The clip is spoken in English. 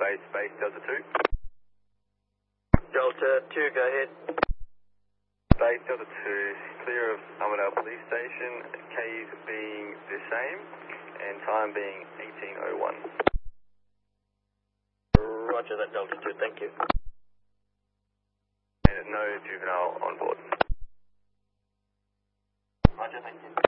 runway space Delta 2. Delta 2, go ahead. Space Delta 2, clear of Armadale Police Station, K's being the same, and time being 18:01. Roger that, Delta 2, thank you. And no juvenile on board. Roger, thank you.